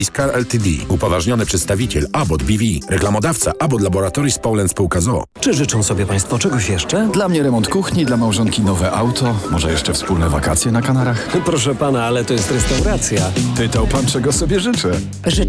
Iskar Ltd. Upoważniony przedstawiciel Abbott BV. Reklamodawca Abbott Laboratories Poland Spółka ZOO. Czy życzą sobie Państwo czegoś jeszcze? Dla mnie remont kuchni, dla małżonki nowe auto, może jeszcze wspólne wakacje na Kanarach. Proszę Pana, ale to jest restauracja. Pytał Pan, czego sobie życzę. Życzę